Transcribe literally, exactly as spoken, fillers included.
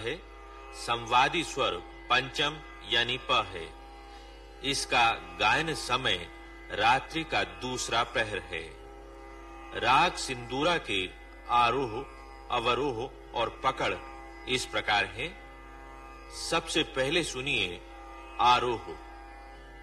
है। संवादी स्वर पंचम यानी प है। इसका गायन समय रात्रि का दूसरा पहर है। राग सिंदूरा के आरोह, अवरोह और पकड़ इस प्रकार है। सबसे पहले सुनिए आरोह।